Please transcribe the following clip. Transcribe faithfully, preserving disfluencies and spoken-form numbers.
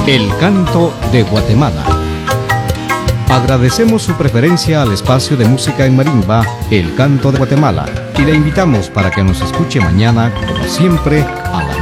El canto de Guatemala. Agradecemos su preferencia al espacio de música en marimba, El Canto de Guatemala, y le invitamos para que nos escuche mañana, como siempre, a la